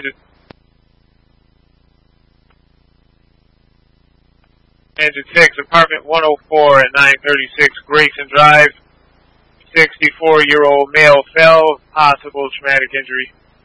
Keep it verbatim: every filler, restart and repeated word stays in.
Transit. Transit six, apartment one oh four at nine thirty-six Grayson Drive. sixty-four-year-old male fell, possible traumatic injury.